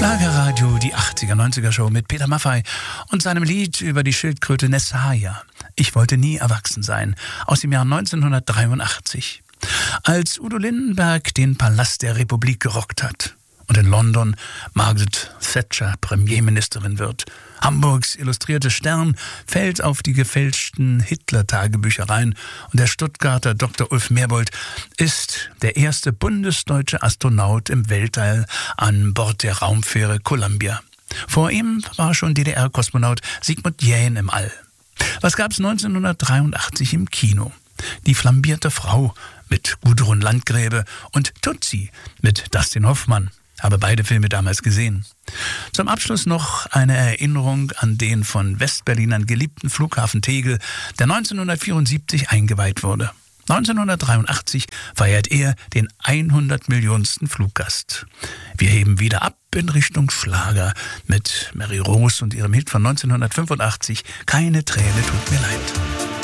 Schlagerradio, die 80er, 90er Show mit Peter Maffay und seinem Lied über die Schildkröte Nessaya. Ich wollte nie erwachsen sein, aus dem Jahr 1983. Als Udo Lindenberg den Palast der Republik gerockt hat und in London Margaret Thatcher Premierministerin wird. Hamburgs illustrierte Stern fällt auf die gefälschten Hitler-Tagebücher rein und der Stuttgarter Dr. Ulf Merbold ist der erste bundesdeutsche Astronaut im Weltall an Bord der Raumfähre Columbia. Vor ihm war schon DDR-Kosmonaut Sigmund Jähn im All. Was gab's 1983 im Kino? Die flambierte Frau mit Gudrun Landgräbe und Tutsi mit Dustin Hoffmann. Habe beide Filme damals gesehen. Zum Abschluss noch eine Erinnerung an den von Westberlinern geliebten Flughafen Tegel, der 1974 eingeweiht wurde. 1983 feiert er den 100 Millionsten Fluggast. Wir heben wieder ab in Richtung Schlager mit Mary Rose und ihrem Hit von 1985 Keine Träne tut mir leid.